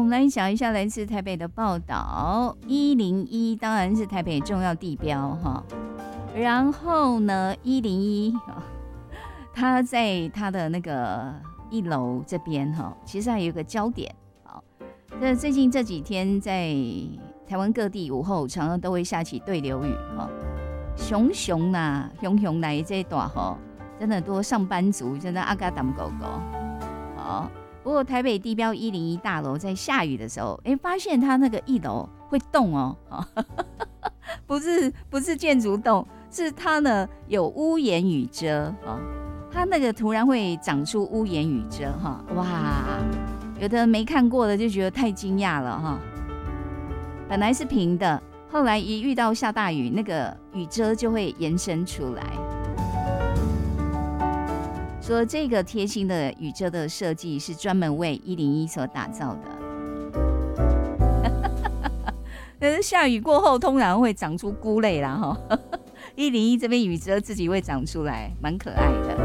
我们来讲一下来自台北的报道。101当然是台北重要地标哈，然后呢，101它在它的那个1楼这边哈，其实还有一个焦点。好，最近这几天在台湾各地午后常常都会下起对流雨哈，熊熊啦，熊熊来这一段哈，真的多上班族真的阿嘎当狗狗。好，不过台北地标101大楼在下雨的时候，发现它那个1楼会动哦，不是建筑动，是它呢有屋檐雨遮啊，它那个突然会长出屋檐雨遮哈，哇，有的没看过的就觉得太惊讶了哈。本来是平的，后来一遇到下大雨，那个雨遮就会延伸出来。说这个贴心的雨遮的设计是专门为101所打造的。可是下雨过後通常會長出菇類啦101這邊雨遮自己會長出來，蠻可愛的。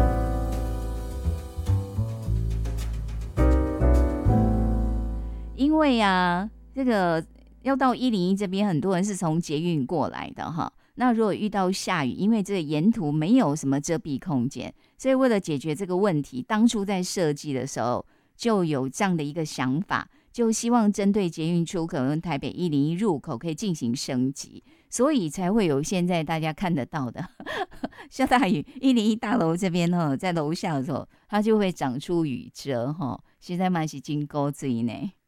因為啊，這個要到101這邊，很多人是從捷運過來的哈。那如果遇到下雨，因為這個沿途沒有什麼遮蔽空間，所以為了解決這個問題，當初在設計的時候就有這樣的一個想法，就希望針對捷運出口跟台北101入口可以進行升級，所以才會有現在大家看得到的下大雨101大樓這邊在樓下的時候，它就會長出雨遮，實在蠻是真古錐呢。